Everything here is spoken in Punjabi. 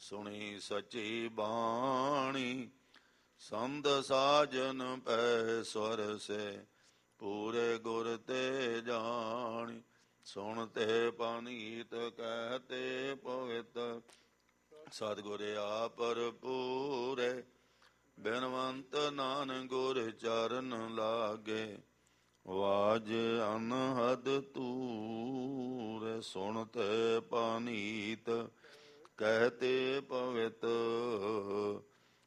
ਸੁਣੀ ਸਚੀ ਬਾਣੀ। ਸੰਤ ਸਾਜਨ ਪੈ ਸਵਰ ਸੇ ਪੂਰੇ ਗੁਰ ਤੇ ਜਾਣੀ। ਸੁਣ ਤੇ ਪਨੀਤ ਕਹਤੇ ਪਵਿੱਤ ਸਤਿਗੁਰ ਆਪਰ ਪੂਰੇ। ਬਿਨਵੰਤ ਨਾਨਕ ਗੁਰ ਚਰਨ ਲਾਗੇ ਵਾਜ ਅਨਹਦ ਤੂਰੇ। ਸੁਣ ਤੇ ਪਨੀਤ ਕਹਤੇ ਪਵਿੱਤ